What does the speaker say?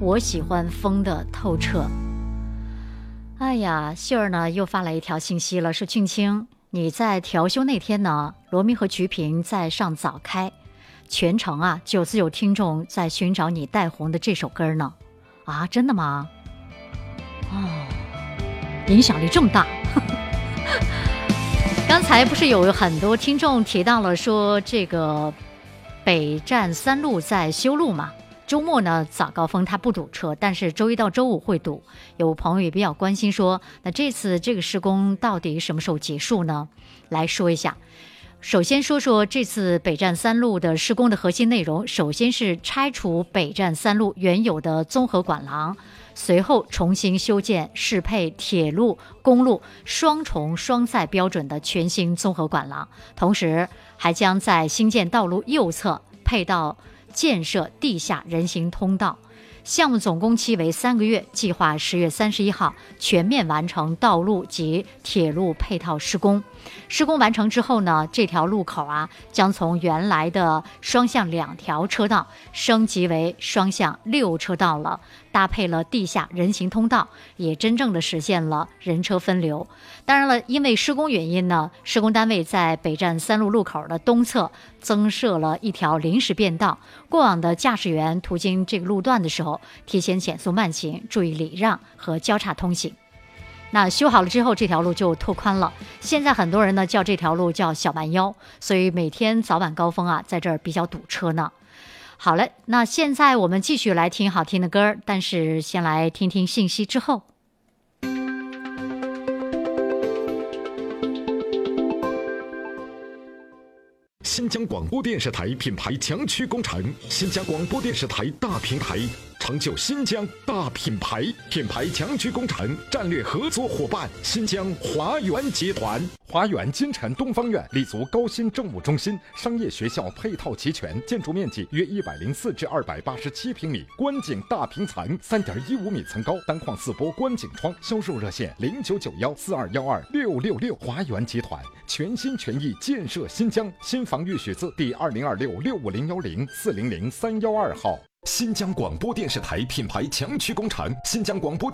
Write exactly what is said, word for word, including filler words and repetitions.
我喜欢风的透彻。哎呀，秀儿呢又发来一条信息了，是俊清，你在调休那天呢，罗密和菊萍在上早开，全程啊九次有听众在寻找你带红的这首歌呢。啊，真的吗？哦，影响力这么大。刚才不是有很多听众提到了说这个北站三路在修路嘛，周末呢早高峰它不堵车，但是周一到周五会堵。有朋友也比较关心说，那这次这个施工到底什么时候结束呢？来说一下，首先说说这次北站三路的施工的核心内容，首先是拆除北站三路原有的综合管廊，随后重新修建适配铁路、公路双重双载标准的全新综合管廊，同时还将在新建道路右侧配套建设地下人行通道。项目总工期为三个月，计划十月三十一号全面完成道路及铁路配套施工。施工完成之后呢，这条路口啊将从原来的双向两条车道升级为双向六车道了，搭配了地下人行通道，也真正的实现了人车分流。当然了，因为施工原因呢，施工单位在北站三路路口的东侧增设了一条临时便道，过往的驾驶员途经这个路段的时候，提前减速慢行，注意礼让和交叉通行。那修好了之后，这条路就拓宽了。现在很多人呢叫这条路叫小蛮腰，所以每天早晚高峰啊，在这儿比较堵车呢。好了，那现在我们继续来听好听的歌，但是先来听听信息之后。 新疆广播电视台品牌强驱工程，新疆广播电视台大平台，成就新疆大品牌。品牌强驱工程战略合作伙伴新疆华源集团。华源金城东方院立足高新政务中心，商业学校配套齐全，建筑面积约一百零四至二百八十七平米，观景大平层，三点一五米层高，单框四波观景窗。销售热线零九九幺四二幺二六六六。华源集团全心全意建设新疆。新房预许字第二零二六六五零幺零四零零三幺二号。新疆广播电视台品牌强驱工程，新疆广播